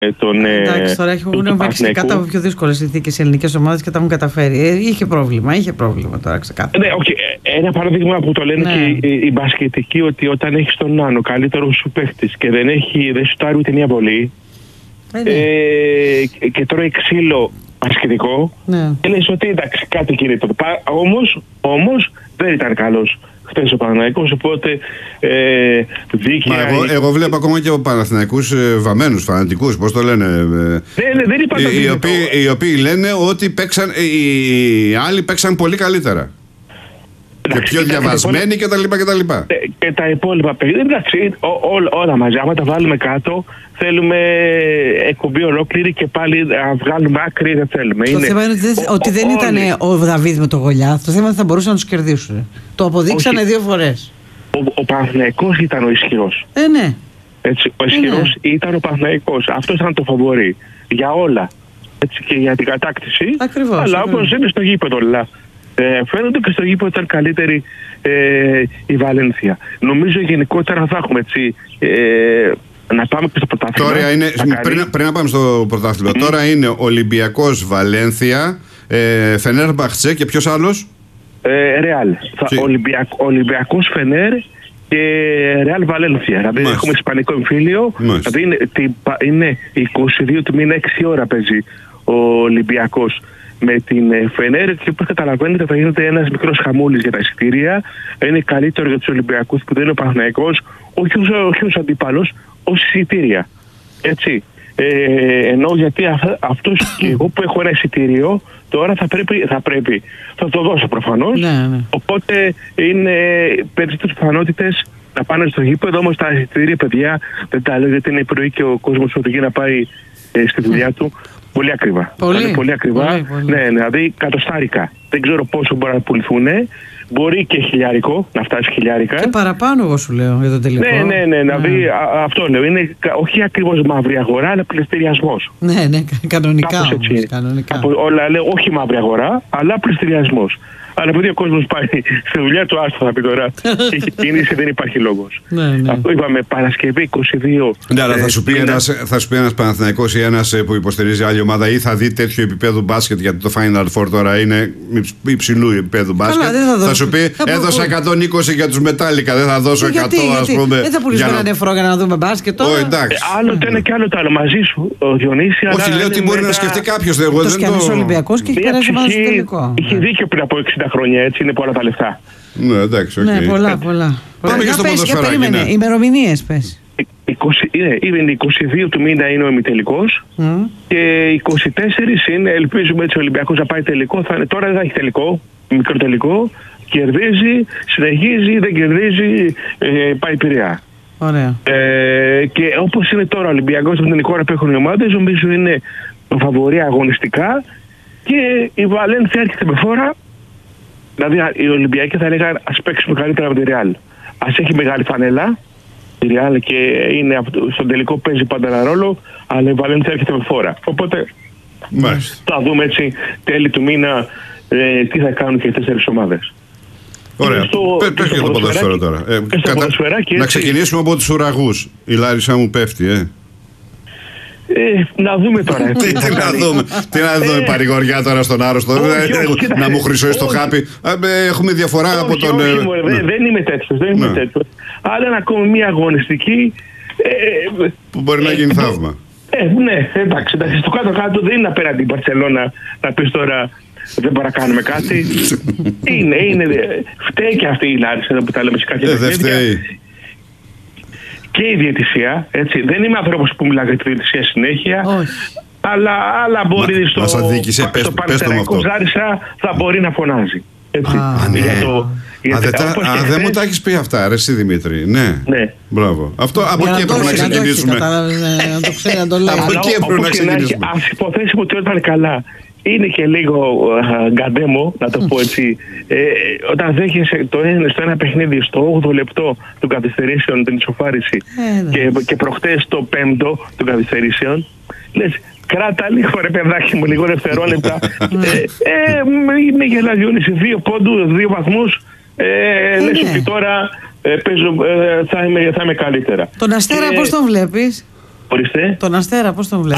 Εντάξει, τώρα έχουν παίξει κάτω από πιο δύσκολες συνθήκες οι ελληνικές ομάδες και τα έχουν καταφέρει. Είχε πρόβλημα τώρα ξεκάθαρα. Ναι, ένα παράδειγμα που το λένε και οι μπασκετικοί, ότι όταν έχεις τον Νάνο, καλύτερο σου παίχτης, και δεν σουτάρει ούτε μια βολή, και τρώει ξύλο μπασκετικό, και λες ότι εντάξει, κάτι κινείται. Όμως δεν ήταν καλός χθες ο Παναθηναϊκός, οπότε δίκαια. Εγώ βλέπω ακόμα και από Παναθηναϊκούς βαμμένους, φανατικούς, πώς το λένε. Δεν είπα οι οποίοι λένε ότι οι άλλοι παίξαν πολύ καλύτερα. Και πιο διαβασμένοι κτλ. Και τα υπόλοιπα παιχνίδια, εντάξει, όλα μαζί. Άμα τα βάλουμε κάτω, θέλουμε εκπομπή ολόκληρη και πάλι να βγάλουμε άκρη, δεν θέλουμε. Το θέμα είναι ότι δεν ήταν ο Δαβίδ με το Γολιάθ. Το θέμα είναι ότι θα μπορούσαν να τους κερδίσουν. Το αποδείξανε 2 φορές. Ο Παναθηναϊκός ήταν ο ισχυρός. Ναι. Έτσι, ο ισχυρός ήταν ο Παναθηναϊκός. Αυτό ήταν το φαβορί για όλα. Έτσι, και για την κατάκτηση. Ακριβώς. Αλλά όπως είναι στο γήπεδο, φαίνονται και στο γήπεδο ήταν καλύτερη η Βαλένθια. Νομίζω γενικότερα θα έχουμε έτσι. Να πάμε και στο πρωτάθλημα. Τώρα είναι, πριν να πάμε στο πρωτάθλημα, τώρα είναι Ολυμπιακός Βαλένθια, Φενέρμπαχτσε και ποιος άλλος? Ρεάλ. Ολυμπιακός Φενέρ και Ρεάλ Βαλένθια. Δηλαδή έχουμε ισπανικό εμφύλιο. Δηλαδή είναι 22 του μήνα, 6 ώρα παίζει ο Ολυμπιακός με την Φενέρ, και όπως καταλαβαίνετε θα γίνεται ένας μικρός χαμούλης για τα εισιτήρια. Είναι καλύτερο για τους Ολυμπιακούς που δεν είναι ο Παναθηναϊκός, όχι ως αντίπαλος, ως εισιτήρια. Έτσι. Ενώ γιατί αυτός και εγώ που έχω ένα εισιτήριο, τώρα θα το δώσω προφανώς. Ναι. Οπότε είναι περισσότερες πιθανότητες να πάνε στο γήπεδο. Όμως τα εισιτήρια, παιδιά, δεν τα λέω γιατί είναι πρωί και ο κόσμος οδηγεί να πάει στη δουλειά του. Πολύ ακριβά. Πολύ ακριβά. Πολύ. Ναι, δηλαδή κατοστάρικα. Δεν ξέρω πόσο μπορεί να πουληθούν. Μπορεί και χιλιάρικο, να φτάσει χιλιάρικα. Και παραπάνω, εγώ σου λέω, για το τελικό. Ναι. Δηλαδή αυτό λέω. Είναι όχι ακριβώς μαύρη αγορά, αλλά πληστηριασμός. Ναι, κανονικά. Όλα λέω όχι μαύρη αγορά, αλλά πληστηριασμός. Αλλά επειδή ο κόσμος πάει στη δουλειά του, άστο θα πει τώρα. Έχει κίνηση, δεν υπάρχει λόγος. Αυτό είπαμε, Παρασκευή 22. Ναι, αλλά θα σου πει ένας Παναθηναϊκός ή ένας που υποστηρίζει άλλη ομάδα ή θα δει τέτοιο επίπεδο μπάσκετ, γιατί το Final Four τώρα είναι υψηλού επίπεδου μπάσκετ. Θα σου πει έδωσα 120 για τους Μετάλλικα, δεν θα δώσω 100, ας πούμε. Δεν θα πουλήσουμε ένα νεφρό για να δούμε μπάσκετ τώρα. Άλλο το ένα και άλλο το άλλο. Μαζί σου, ο Διονύση. Όχι, λέω ότι μπορεί να σκεφτεί κάποιος. Το σκέφτεται ο Ολυμπιακός και έχει περάσει ομάδα στο τελικό. Είχε δίκιο πριν από 60 χρόνια, έτσι είναι πολλά τα λεφτά. Ναι, εντάξει, οκ. Ναι, πολλά. Πάμε και στο ποδοσφαιράκι. Περίμενε, ημερομηνίες πες. Είναι 22 του μήνα είναι ο ημιτελικός και 24 είναι, ελπίζουμε έτσι ο Ολυμπιακός να πάει τελικό. Τώρα δεν θα έχει τελικό, μικρό τελικό. Κερδίζει, συνεχίζει, δεν κερδίζει, πάει Πειραιά. Ωραία. Και όπως είναι τώρα ο Ολυμπιακός με την εικόνα που έχουν οι ομάδες, νομίζω είναι το φαβορί αγωνιστικά και η Βαλένθια έρχεται με φόρα. Δηλαδή οι Ολυμπιακοί θα έλεγαν ας παίξουμε καλύτερα με τη Ρεάλ. Ας έχει μεγάλη φανέλα η Ρεάλ και είναι, στον τελικό παίζει πάντα ένα ρόλο, αλλά η Βαλένθια έρχεται με φόρα. Οπότε θα δούμε έτσι τέλη του μήνα τι θα κάνουν και οι 4 ομάδες. Ωραία. Πες και το ποδοσφαίρο τώρα. Να ξεκινήσουμε από τους ουραγούς. Η Λάρισα μου πέφτει, να δούμε τώρα. Τι να δούμε παρηγοριά τώρα στον άρρωστο. Να μου χρυσώσει το χάπι. Έχουμε διαφορά από τον. Δεν είμαι τέτοιος. Αλλά να ακούμε μια αγωνιστική. Που μπορεί να γίνει θαύμα. Ναι, εντάξει. Στο κάτω-κάτω δεν είναι απέναντι η Μπαρσελόνα να πεις τώρα δεν παρακάνουμε κάτι. Φταίει και αυτή η Λάρισα που τα λέμε σε κάποια παιχνίδια. Και η διαιτησία, έτσι. Δεν είμαι άνθρωπος που μιλάει για τη διαιτησία συνέχεια. Αλλά μπορεί στο Παναθηναϊκό Λάρισα θα μπορεί να φωνάζει. Έτσι. Δεν μου τα έχεις πει αυτά, ρε εσύ Δημήτρη. Ναι. Μπράβο. Αυτό από εκεί έπρεπε να ξεκινήσουμε. Από εκεί έπρεπε να ξεκινήσουμε. Ας υποθέσουμε ότι όταν καλά είναι και λίγο γκαντέμο, να το πω έτσι. Όταν δέχεσαι στο ένα παιχνίδι στο 8ο λεπτό των καθυστερήσεων την ισοφάριση και προχτές το 5ο των καθυστερήσεων, λες κράτα λίγο ρε παιδάκι μου, λίγο δευτερόλεπτα. Με γελαδιώνεις 2 πόντους, 2 βαθμούς, λες ότι τώρα θα είμαι καλύτερα. Τον Αστέρα πώς τον βλέπεις? Ορίστε. Τον Αστέρα πώς τον βλέπεις?